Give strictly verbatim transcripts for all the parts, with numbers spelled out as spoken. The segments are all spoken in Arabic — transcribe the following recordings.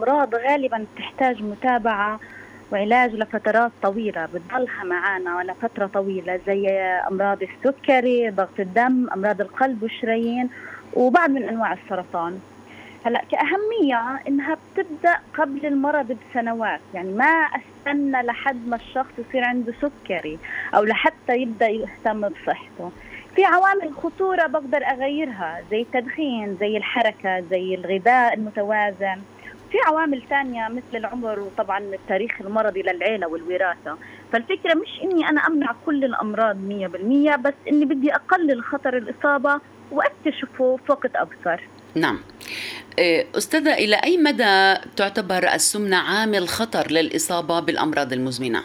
الأمراض غالبا تحتاج متابعة وعلاج لفترات طويلة، بتضلها معنا لفترة طويلة، زي أمراض السكري، ضغط الدم، أمراض القلب والشرايين، وبعض من أنواع السرطان. هلا كأهمية إنها بتبدأ قبل المرض بسنوات، يعني ما أستنى لحد ما الشخص يصير عنده سكري أو لحتى يبدأ يهتم بصحته. في عوامل خطورة بقدر أغيرها زي التدخين، زي الحركة، زي الغذاء المتوازن. في عوامل ثانية مثل العمر وطبعا التاريخ المرضي للعيلة والوراثة. فالفكرة مش إني أنا أمنع كل الأمراض مية بالمية، بس إني بدي أقلل خطر الإصابة وأكتشفه في وقت أقصر. نعم. أستاذة، إلى أي مدى تعتبر السمنة عامل خطر للإصابة بالأمراض المزمنة؟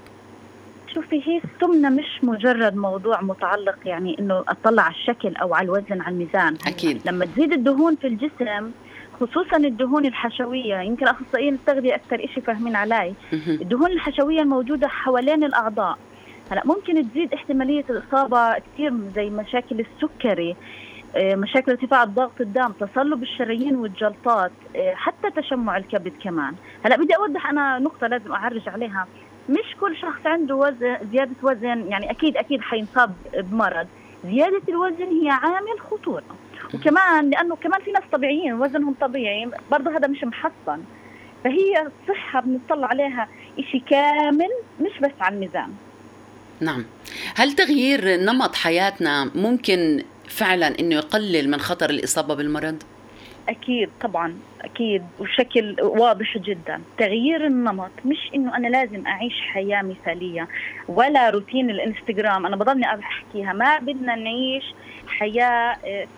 شوفي، هي السمنة مش مجرد موضوع متعلق يعني إنه أطلع على الشكل أو على الوزن على الميزان. أكيد. لما تزيد الدهون في الجسم، خصوصا الدهون الحشوية، يمكن أخصائيين التغذية أكثر إشي فاهمين علي، الدهون الحشوية الموجودة حوالين الأعضاء هلا ممكن تزيد احتمالية الإصابة كثير، زي مشاكل السكري، مشاكل ارتفاع ضغط الدم، تصلب الشرايين والجلطات، حتى تشمع الكبد كمان. هلا بدي أوضح أنا نقطة لازم أعرج عليها، مش كل شخص عنده وزن زيادة وزن يعني أكيد أكيد حينصاب بمرض. زيادة الوزن هي عامل خطورة، وكمان لأنه كمان في ناس طبيعيين وزنهم طبيعي برضه هذا مش محصن. فهي الصحة بنطلع عليها إشي كامل، مش بس على الميزان. نعم. هل تغيير نمط حياتنا ممكن فعلا إنه يقلل من خطر الإصابة بالمرض؟ أكيد طبعا، أكيد، وبشكل واضح جدا. تغيير النمط مش إنه أنا لازم أعيش حياة مثالية ولا روتين الإنستغرام، أنا بضلني أحكيها، ما بدنا نعيش حياة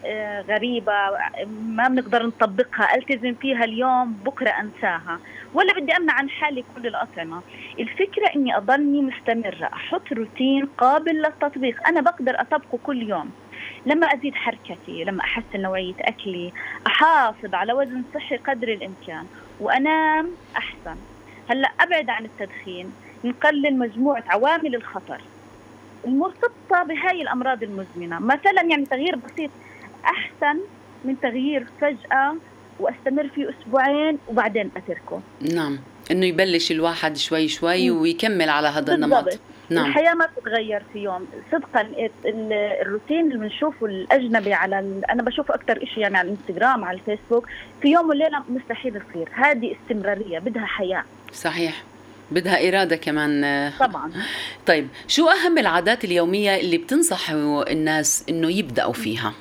غريبة ما بنقدر نطبقها، ألتزم فيها اليوم بكرة أنساها، ولا بدي أمنع عن حالي كل الأطعمة. الفكرة إني أضلني مستمرة، أحط روتين قابل للتطبيق أنا بقدر أطبقه كل يوم. لما أزيد حركتي، لما أحسن نوعية أكلي، أحافظ على وزن صحي قدر الإمكان، وأنام أحسن. هلأ أبعد عن التدخين، نقلل مجموعة عوامل الخطر المرتبطة بهاي الأمراض المزمنة. مثلا يعني تغيير بسيط أحسن من تغيير فجأة وأستمر فيه أسبوعين وبعدين أتركه. نعم، إنه يبلش الواحد شوي شوي ويكمل على هذا النمط. نعم. الحياة ما تتغير في يوم صدقا. الروتين اللي بنشوفه الأجنبي على ال... أنا بشوفه أكتر إشي يعني على الإنستغرام على الفيسبوك، في يوم وليلة مستحيل يصير. هذه استمرارية، بدها حياة. صحيح، بدها إرادة كمان طبعا. طيب، شو أهم العادات اليومية اللي بتنصحوا الناس إنه يبدأوا فيها؟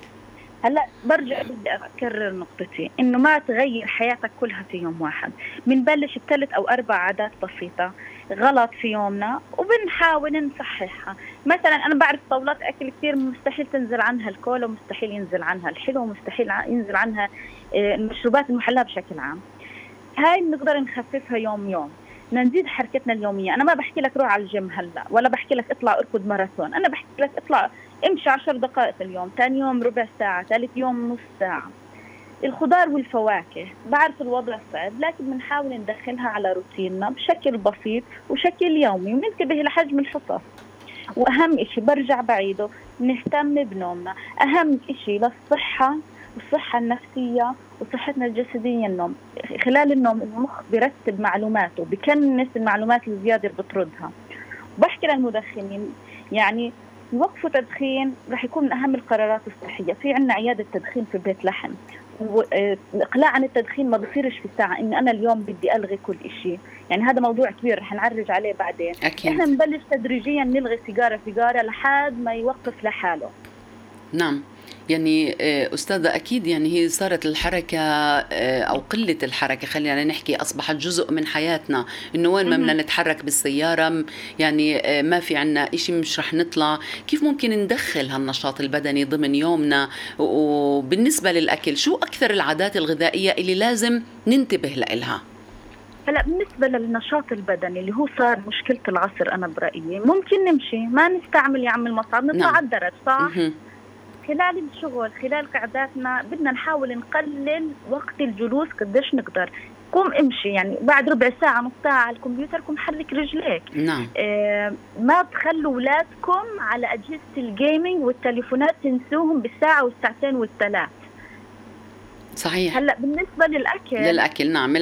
هلا برجع بدي أكرر نقطتي، إنه ما تغير حياتك كلها في يوم واحد. بنبلش بثلاث أو أربع عادات بسيطة غلط في يومنا وبنحاول نصححها. مثلا أنا بعرف طاولات أكل كثير مستحيل تنزل عنها الكولا، ومستحيل ينزل عنها الحلو، ومستحيل ينزل عنها المشروبات المحلاة بشكل عام. هاي بنقدر نخففها يوم يوم. نزيد حركتنا اليومية. أنا ما بحكي لك روح على الجيم هلا، ولا بحكي لك اطلع اركض ماراثون، أنا بحكي لك اطلع امشي عشر دقائق في اليوم، ثاني يوم ربع ساعة، ثالث يوم نص ساعة. الخضار والفواكه، بعرف الوضع صعب لكن بنحاول ندخلها على روتيننا بشكل بسيط وشكل يومي، وننتبه لحجم الحصص. وأهم إشي برجع بعيده، نهتم بنومنا. أهم إشي للصحة والصحة النفسية وصحتنا الجسدية النوم. خلال النوم المخ بيرتب معلوماته، بكنس المعلومات الزيادة اللي بطردها. بحكي للمدخنين يعني وقفوا تدخين رح يكون من أهم القرارات الصحية. في عنا عيادة تدخين في بيت لحم، والإقلاع عن التدخين ما بصيرش في ساعة إن أنا اليوم بدي ألغي كل إشي، يعني هذا موضوع كبير رح نعرج عليه بعدين. أكيد. إحنا نبلش تدريجيا نلغي سيجارة سيجارة لحد ما يوقف لحاله. نعم. يعني أستاذة، أكيد يعني هي صارت الحركة أو قلة الحركة خلينا نحكي أصبحت جزء من حياتنا، إنه وين ما بدنا نتحرك بالسيارة يعني ما في عنا إشي مش رح نطلع. كيف ممكن ندخل هالنشاط البدني ضمن يومنا؟ وبالنسبة للأكل، شو أكثر العادات الغذائية اللي لازم ننتبه لها؟ هلا بالنسبة للنشاط البدني اللي هو صار مشكلة العصر، أنا برأيي ممكن نمشي، ما نستعمل يعمل المصعد، نطلع على الدرج، صح؟ خلال الشغل، خلال قعداتنا بدنا نحاول نقلل وقت الجلوس قديش نقدر. قوم امشي، يعني بعد ربع ساعة نص ساعة على الكمبيوتر قوم حرك رجليك. نعم. آه ما تخلوا أولادكم على أجهزة الجيمينج والتليفونات، تنسوهم بالساعة والساعتين والثلاث. صحيح. هلأ بالنسبة للأكل للأكل نعم